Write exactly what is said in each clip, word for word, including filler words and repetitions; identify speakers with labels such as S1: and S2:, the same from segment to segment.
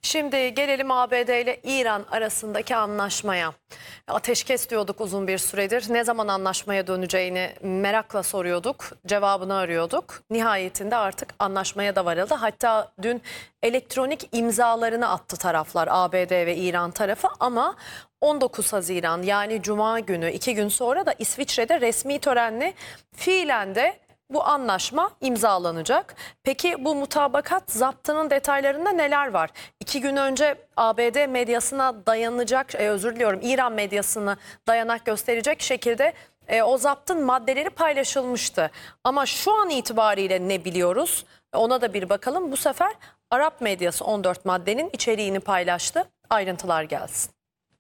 S1: Şimdi gelelim A B D ile İran arasındaki anlaşmaya. Ateşkes diyorduk uzun bir süredir. Ne zaman anlaşmaya döneceğini merakla soruyorduk. Cevabını arıyorduk. Nihayetinde artık anlaşmaya da varıldı. Hatta dün elektronik imzalarını attı taraflar, A B D ve İran tarafı, ama on dokuz Haziran yani Cuma günü, iki gün sonra da İsviçre'de resmi törenle fiilen de bu anlaşma imzalanacak. Peki bu mutabakat zaptının detaylarında neler var? İki gün önce A B D medyasına dayanacak, e, özür diliyorum İran medyasını dayanak gösterecek şekilde e, o zaptın maddeleri paylaşılmıştı. Ama şu an itibariyle ne biliyoruz? Ona da bir bakalım. Bu sefer Arap medyası on dört maddenin içeriğini paylaştı. Ayrıntılar gelsin.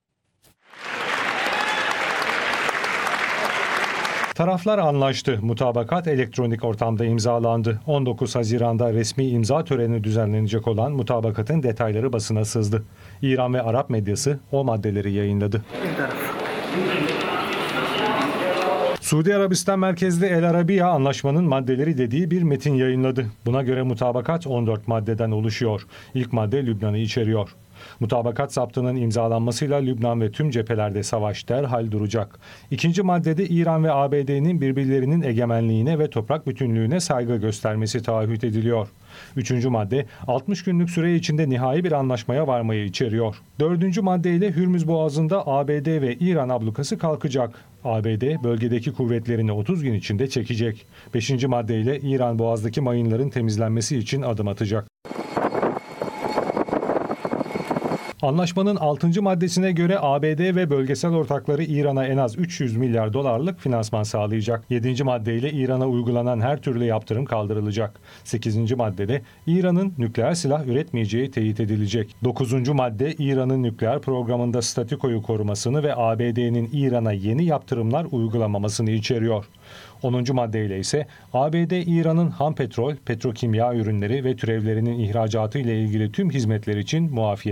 S2: Taraflar anlaştı. Mutabakat elektronik ortamda imzalandı. on dokuz Haziran'da resmi imza töreni düzenlenecek olan mutabakatın detayları basına sızdı. İran ve Arap medyası o maddeleri yayınladı. Suudi Arabistan merkezli El Arabiya anlaşmanın maddeleri dediği bir metin yayınladı. Buna göre mutabakat on dört maddeden oluşuyor. İlk madde Lübnan'ı içeriyor. Mutabakat zaptının imzalanmasıyla Lübnan ve tüm cephelerde savaş derhal duracak. İkinci maddede İran ve A B D'nin birbirlerinin egemenliğine ve toprak bütünlüğüne saygı göstermesi taahhüt ediliyor. Üçüncü madde altmış günlük süre içinde nihai bir anlaşmaya varmayı içeriyor. Dördüncü maddeyle Hürmüz Boğazı'nda A B D ve İran ablukası kalkacak. A B D bölgedeki kuvvetlerini otuz gün içinde çekecek. Beşinci maddeyle İran Boğaz'daki mayınların temizlenmesi için adım atacak. Anlaşmanın altıncı maddesine göre A B D ve bölgesel ortakları İran'a en az üç yüz milyar dolarlık finansman sağlayacak. yedinci maddeyle İran'a uygulanan her türlü yaptırım kaldırılacak. sekizinci maddede İran'ın nükleer silah üretmeyeceği teyit edilecek. dokuzuncu madde İran'ın nükleer programında statükoyu korumasını ve A B D'nin İran'a yeni yaptırımlar uygulamamasını içeriyor. onuncu maddeyle ise A B D İran'ın ham petrol, petrokimya ürünleri ve türevlerinin ihracatı ile ilgili tüm hizmetler için muafiyet